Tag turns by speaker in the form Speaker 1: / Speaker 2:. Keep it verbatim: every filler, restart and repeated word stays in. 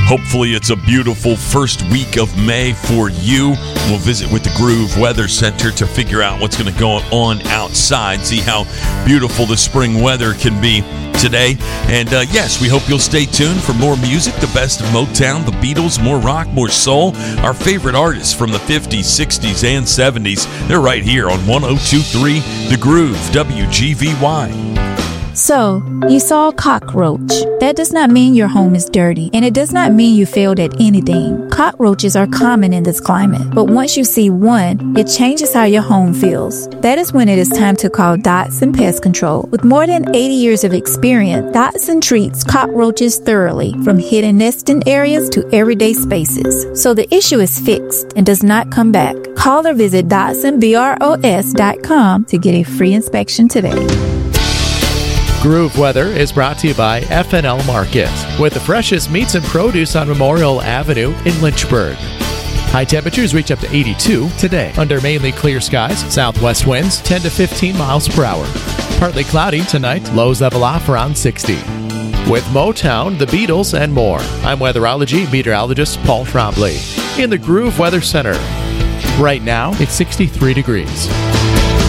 Speaker 1: Hopefully it's a beautiful first week of May for you. We'll visit with the Groove Weather Center to figure out what's going to go on outside, see how beautiful the spring weather can be today. And uh, yes, we hope you'll stay tuned for more music, the best of Motown, the Beatles, more rock, more soul, our favorite artists from the fifties, sixties, and seventies. They're right here on one oh two point three The Groove, W G V Y.
Speaker 2: So, you saw a cockroach. That does not mean your home is dirty, and it does not mean you failed at anything. Cockroaches are common in this climate, but once you see one, it changes how your home feels. That is when it is time to call Dotson Pest Control. With more than eighty years of experience, Dotson treats cockroaches thoroughly, from hidden nesting areas to everyday spaces. So the issue is fixed and does not come back. Call or visit Dotson Bros dot com to get a free inspection today.
Speaker 3: Groove Weather is brought to you by F and L Market, with the freshest meats and produce on Memorial Avenue in Lynchburg. High temperatures reach up to eighty-two today, under mainly clear skies, southwest winds ten to fifteen miles per hour. Partly cloudy tonight, lows level off around sixty. With Motown, the Beatles, and more, I'm weatherology meteorologist Paul Trombley in the Groove Weather Center. Right now, it's sixty-three degrees.